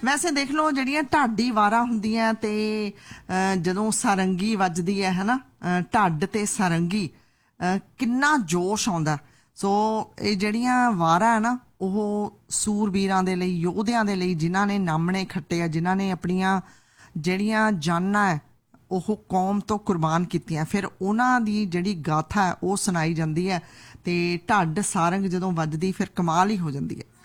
ਵੈਸੇ ਦੇਖ ਲਓ ਜਿਹੜੀਆਂ ਢਾਡੀ ਵਾਰਾਂ ਹੁੰਦੀਆਂ ਤੇ ਜਦੋਂ ਸਾਰੰਗੀ ਵੱਜਦੀ ਹੈ ਹਨਾ, ਢੱਡ ਤੇ ਸਾਰੰਗੀ, ਕਿੰਨਾ ਜੋਸ਼ ਆਉਂਦਾ। ਸੋ ਇਹ ਜਿਹੜੀਆਂ ਵਾਰਾਂ ਹੈ ਨਾ, ਉਹ ਸੂਰਬੀਰਾਂ ਦੇ ਲਈ, ਯੋਧਿਆਂ ਦੇ ਲਈ, ਜਿਨ੍ਹਾਂ ਨੇ ਨਾਮਣੇ ਖੱਟੇ ਆ, ਜਿਨ੍ਹਾਂ ਨੇ ਆਪਣੀਆਂ ਜਿਹੜੀਆਂ ਜਾਨਾਂ ਹੈ ਉਹ ਕੌਮ ਤੋਂ ਕੁਰਬਾਨ ਕੀਤੀਆਂ, ਫਿਰ ਉਹਨਾਂ ਦੀ ਜਿਹੜੀ ਗਾਥਾ ਹੈ ਉਹ ਸੁਣਾਈ ਜਾਂਦੀ ਹੈ। ਤੇ ਢੱਡ ਸਾਰੰਗ ਜਦੋਂ ਵੱਜਦੀ ਫਿਰ ਕਮਾਲ ਹੀ ਹੋ ਜਾਂਦੀ ਹੈ।